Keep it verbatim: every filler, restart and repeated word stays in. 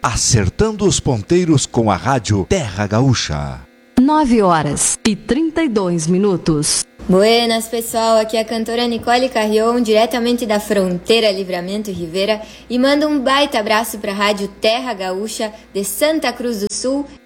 acertando os ponteiros com a rádio Terra Gaúcha. nove horas e trinta e dois minutos. Buenas, pessoal, aqui é a cantora Nicole Carrion, diretamente da fronteira Livramento Rivera, e mando um baita abraço para a rádio Terra Gaúcha de Santa Cruz do Sul